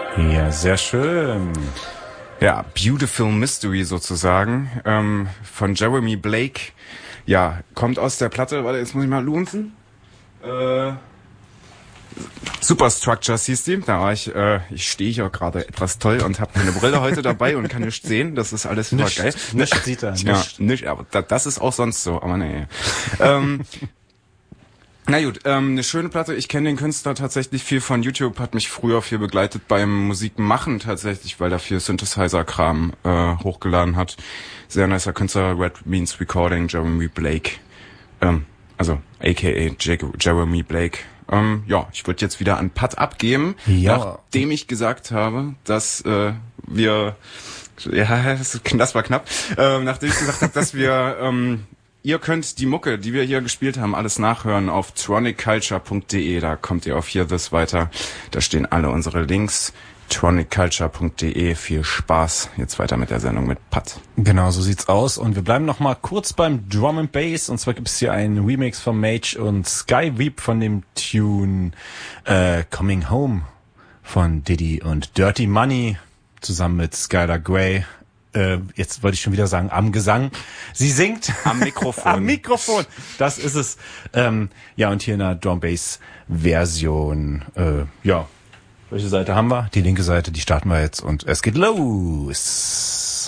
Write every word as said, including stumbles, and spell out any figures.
Ja, sehr schön. Ja, Beautiful Mystery sozusagen, ähm, von Jeremy Blake. Ja, kommt aus der Platte, warte, jetzt muss ich mal lunzen. Äh, Superstructures hieß die. Da war ich, äh, ich stehe hier gerade etwas toll und habe meine Brille heute dabei und kann nichts sehen. Das ist alles super geil. Nichts sieht er. Ja, nicht, aber da, das ist auch sonst so, aber nee. ähm, Na gut, ähm, eine schöne Platte. Ich kenne den Künstler tatsächlich viel von YouTube, hat mich früher viel begleitet beim Musikmachen tatsächlich, weil er viel Synthesizer-Kram äh, hochgeladen hat. Sehr nicer Künstler, Red Means Recording, Jeremy Blake. Ähm, also a k a. Jeremy Blake. Ähm, ja, ich würde jetzt wieder an Pat abgeben, ja. Nachdem ich gesagt habe, dass äh, wir... Ja, das, das war knapp. Ähm, nachdem ich gesagt habe, dass wir... Ähm, Ihr könnt die Mucke, die wir hier gespielt haben, alles nachhören auf tronic culture punkt d e. Da kommt ihr auf Hear This weiter. Da stehen alle unsere Links. tronic culture punkt d e. Viel Spaß. Jetzt weiter mit der Sendung mit Pat. Genau, so sieht's aus. Und wir bleiben noch mal kurz beim Drum and Bass. Und zwar gibt's hier einen Remix von Mage und Sky Weep von dem Tune äh, Coming Home von Diddy und Dirty Money zusammen mit Skylar Grey. Äh, jetzt wollte ich schon wieder sagen, am Gesang. Sie singt am Mikrofon. am Mikrofon. Das ist es. Ähm, ja, und hier in der Drum-Bass-Version. Äh, ja, welche Seite haben wir? Die linke Seite, die starten wir jetzt und es geht los.